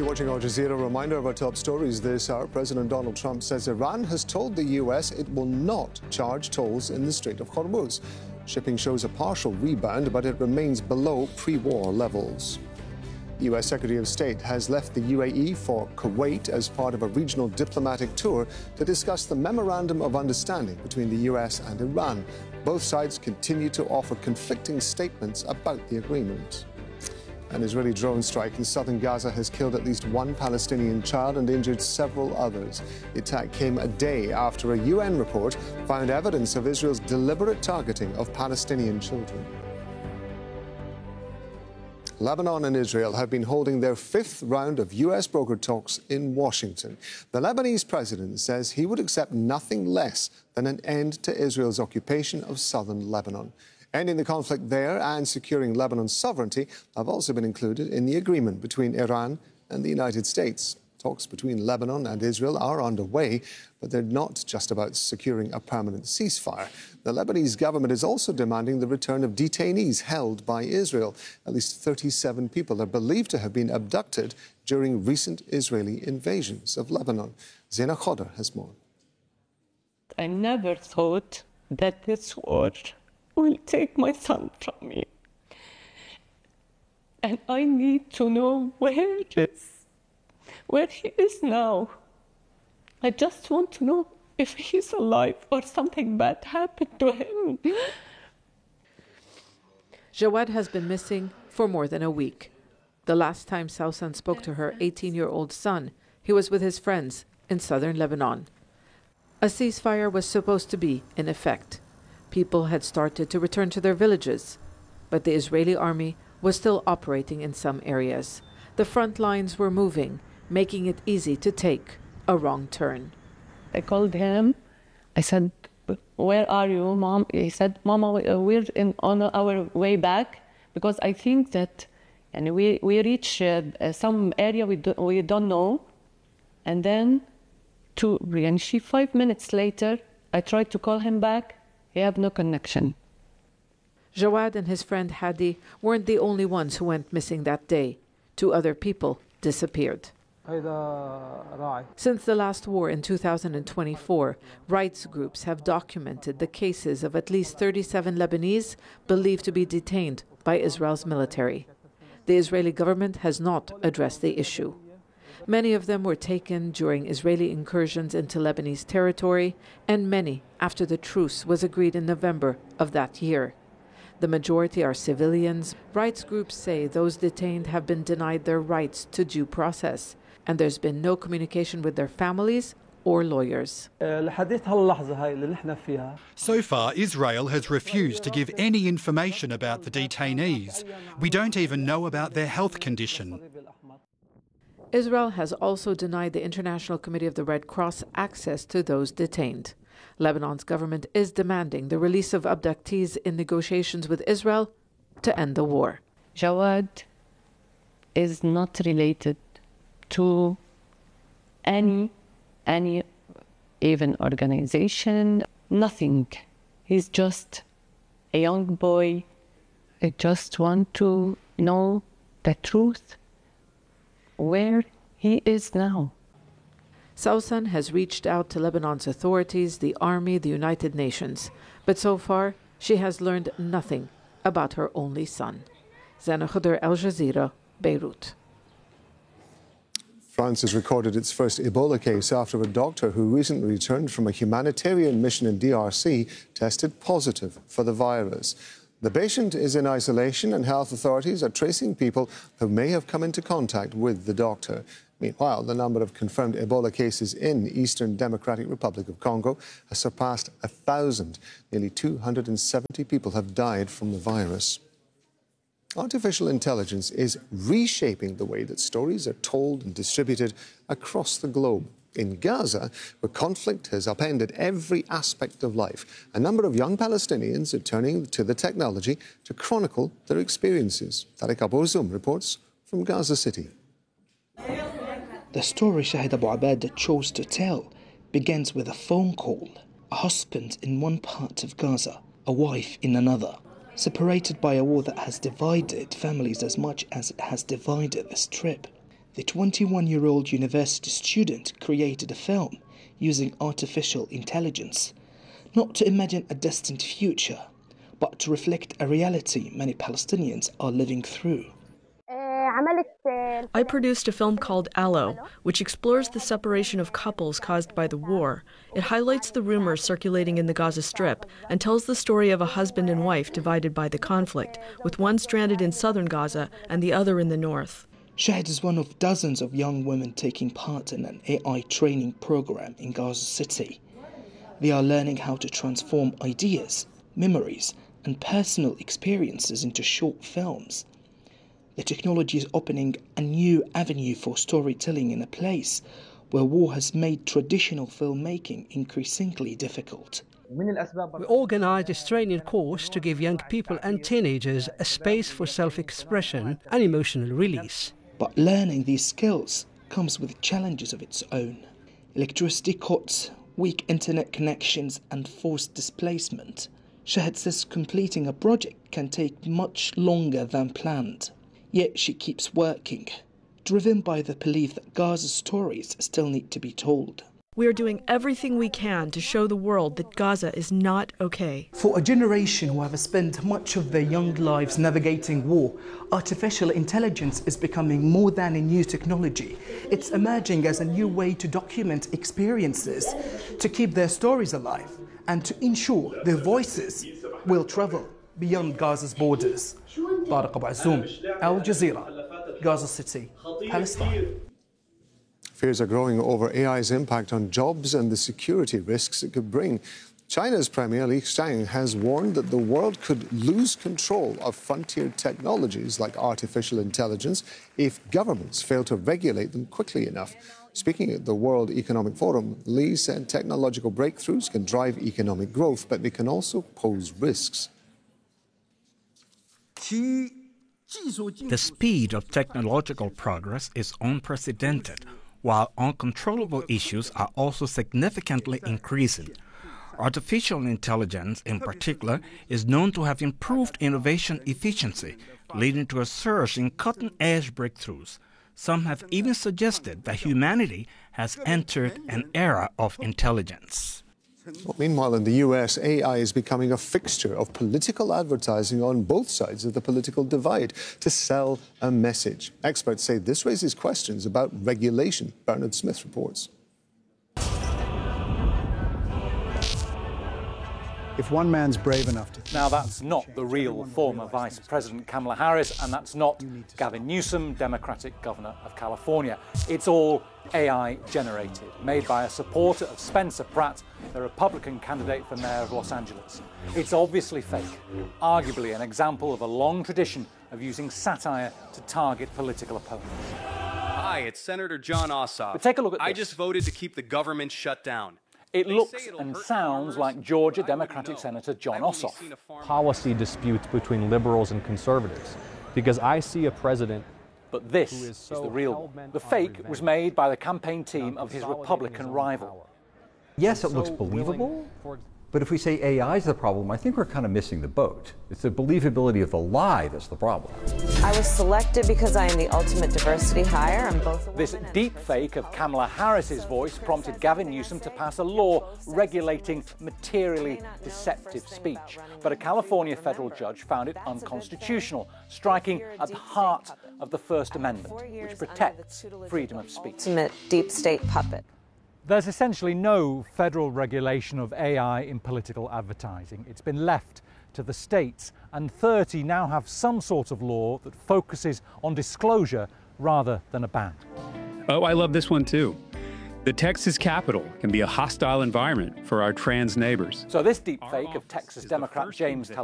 Watching Al Jazeera, a reminder of our top stories this hour. President Donald Trump says Iran has told the US it will not charge tolls in the Strait of Hormuz. Shipping shows a partial rebound, but it remains below pre-war levels. The US Secretary of State has left the UAE for Kuwait as part of a regional diplomatic tour to discuss the Memorandum of Understanding between the US and Iran. Both sides continue to offer conflicting statements about the agreement. An Israeli drone strike in southern Gaza has killed at least one Palestinian child and injured several others. The attack came a day after a UN report found evidence of Israel's deliberate targeting of Palestinian children. Lebanon and Israel have been holding their fifth round of US brokered talks in Washington. The Lebanese president says he would accept nothing less than an end to Israel's occupation of southern Lebanon. Ending the conflict there and securing Lebanon's sovereignty have also been included in the agreement between Iran and the United States. Talks between Lebanon and Israel are underway, but they're not just about securing a permanent ceasefire. The Lebanese government is also demanding the return of detainees held by Israel. At least 37 people are believed to have been abducted during recent Israeli invasions of Lebanon. Zaina Khodr has more. I never thought that this war will take my son from me. And I need to know where he is now. I just want to know if he's alive or something bad happened to him. Jawad has been missing for more than a week. The last time Sausan spoke to her 18-year-old son, he was with his friends in southern Lebanon. A ceasefire was supposed to be in effect. People had started to return to their villages, but the Israeli army was still operating in some areas. The front lines were moving, making it easy to take a wrong turn. I called him. I said, "Where are you, Mom?" He said, "Mama, we're on our way back because I think that, and we reach some area we don't know." And then, 5 minutes later, I tried to call him back. He have no connection. Jawad and his friend Hadi weren't the only ones who went missing that day. 2 other people disappeared. Since the last war in 2024, rights groups have documented the cases of at least 37 Lebanese believed to be detained by Israel's military. The Israeli government has not addressed the issue. Many of them were taken during Israeli incursions into Lebanese territory, and many after the truce was agreed in November of that year. The majority are civilians. Rights groups say those detained have been denied their rights to due process, and there's been no communication with their families or lawyers. So far, Israel has refused to give any information about the detainees. We don't even know about their health condition. Israel has also denied the International Committee of the Red Cross access to those detained. Lebanon's government is demanding the release of abductees in negotiations with Israel to end the war. Jawad is not related to any even organization, nothing. He's just a young boy. I just want to know the truth, where he is now. Sausan has reached out to Lebanon's authorities, the army, the United Nations, but so far she has learned nothing about her only son. Zaina Khodr, Al Jazeera, Beirut. France has recorded its first Ebola case after a doctor who recently returned from a humanitarian mission in DRC tested positive for the virus. The patient is in isolation and health authorities are tracing people who may have come into contact with the doctor. Meanwhile, the number of confirmed Ebola cases in Eastern Democratic Republic of Congo has surpassed 1,000. Nearly 270 people have died from the virus. Artificial intelligence is reshaping the way that stories are told and distributed across the globe. In Gaza, where conflict has upended every aspect of life, a number of young Palestinians are turning to the technology to chronicle their experiences. Tariq Abu Zoum reports from Gaza City. The story Shahid Abu Abad chose to tell begins with a phone call. A husband in one part of Gaza, a wife in another, separated by a war that has divided families as much as it has divided the Strip. The 21-year-old university student created a film using artificial intelligence, not to imagine a distant future, but to reflect a reality many Palestinians are living through. I produced a film called Aloe, which explores the separation of couples caused by the war. It highlights the rumors circulating in the Gaza Strip and tells the story of a husband and wife divided by the conflict, with one stranded in southern Gaza and the other in the north. Shahid is one of dozens of young women taking part in an AI training program in Gaza City. They are learning how to transform ideas, memories, and personal experiences into short films. The technology is opening a new avenue for storytelling in a place where war has made traditional filmmaking increasingly difficult. We organized a training course to give young people and teenagers a space for self-expression and emotional release. But learning these skills comes with challenges of its own. Electricity cuts, weak internet connections, and forced displacement. Shahid says completing a project can take much longer than planned. Yet she keeps working, driven by the belief that Gaza's stories still need to be told. We are doing everything we can to show the world that Gaza is not okay. For a generation who have spent much of their young lives navigating war, artificial intelligence is becoming more than a new technology. It's emerging as a new way to document experiences, to keep their stories alive, and to ensure their voices will travel beyond Gaza's borders. Tariq Abu Azzoum, Al Jazeera, Gaza City, Palestine. Fears are growing over AI's impact on jobs and the security risks it could bring. China's Premier Li Qiang has warned that the world could lose control of frontier technologies like artificial intelligence if governments fail to regulate them quickly enough. Speaking at the World Economic Forum, Li said technological breakthroughs can drive economic growth, but they can also pose risks. The speed of technological progress is unprecedented, while uncontrollable issues are also significantly increasing. Artificial intelligence, in particular, is known to have improved innovation efficiency, leading to a surge in cutting-edge breakthroughs. Some have even suggested that humanity has entered an era of intelligence. Well, meanwhile, in the US, AI is becoming a fixture of political advertising on both sides of the political divide to sell a message. Experts say this raises questions about regulation. Bernard Smith reports. If one man's brave enough to... Now, that's not the real former Vice President Kamala Harris, and that's not Gavin Newsom, Democratic Governor of California. It's all AI-generated, made by a supporter of Spencer Pratt, the Republican candidate for mayor of Los Angeles. It's obviously fake, arguably an example of a long tradition of using satire to target political opponents. Hi, it's Senator Jon Ossoff. But take a look at this. I just voted to keep the government shut down. It looks and sounds like Georgia Democratic Senator Jon Ossoff. Policy disputes between liberals and conservatives, because I see a president. But this is the real one. The fake was made by the campaign team of his Republican rival. Yes, it looks believable, but if we say AI is the problem, I think we're kind of missing the boat. It's the believability of the lie that's the problem. I was selected because I am the ultimate diversity hire. I'm both a This deep fake of Kamala Harris's voice prompted Gavin Newsom to pass a law regulating materially deceptive speech. But a California federal judge found it unconstitutional, striking at the heart of the First Amendment, which protects freedom of speech. Ultimate deep state puppet. There's essentially no federal regulation of AI in political advertising. It's been left to the states, and 30 now have some sort of law that focuses on disclosure rather than a ban. Oh, I love this one too. The Texas Capitol can be a hostile environment for our trans neighbors. So this deepfake of Texas Democrat James